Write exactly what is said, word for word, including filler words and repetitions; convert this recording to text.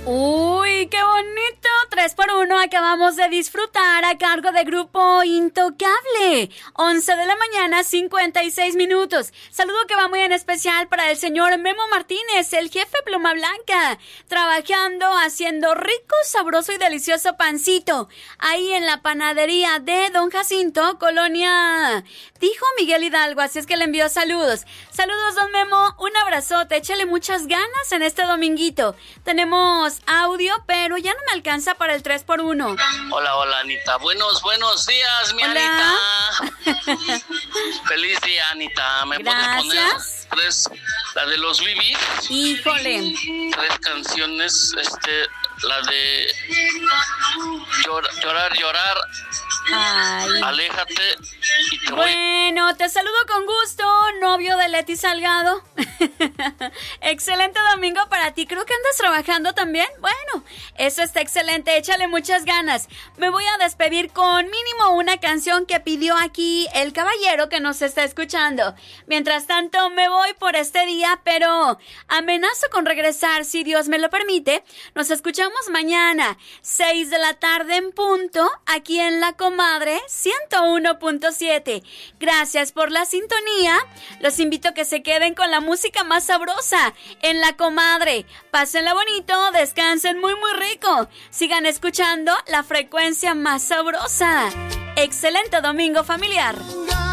Uy, qué bonito, tres por uno acabamos de disfrutar a cargo de Grupo Intocable. once de la mañana, cincuenta y seis minutos. Saludo que va muy en especial para el señor Memo Martínez, el jefe Pluma Blanca, trabajando, haciendo rico, sabroso y delicioso pancito, ahí en la panadería de Don Jacinto, Colonia, dijo Miguel Hidalgo, así es que le envío saludos. Saludos, don Memo, un abrazote, échale muchas ganas en este dominguito. Tenemos audio, pero ya no me alcanza para el tres por uno. Hola, hola, Anita. Buenos, buenos días, mi Hola. Anita. Feliz día, Anita. ¿Me Gracias. puedes poner tres, la de los Bibis? Híjole. Tres canciones, este, la de llor, llorar, llorar. Ay. Aléjate y te voy. Bueno, te saludo con gusto, novio de Leti Salgado. Excelente domingo para ti. Creo que andas trabajando también. Bueno, eso está excelente. Échale muchas ganas. Me voy a despedir con mínimo una canción que pidió aquí el caballero que nos está escuchando. Mientras tanto, me voy por este día, pero amenazo con regresar, si Dios me lo permite. Nos escuchamos mañana, seis de la tarde en punto, aquí en La Comadre ciento uno punto siete. Gracias por la sintonía. Los invito a que se queden con la música más sabrosa en La Comadre. Pásenla bonito, descansen muy muy rico. Sigan escuchando la frecuencia más sabrosa. Excelente domingo familiar.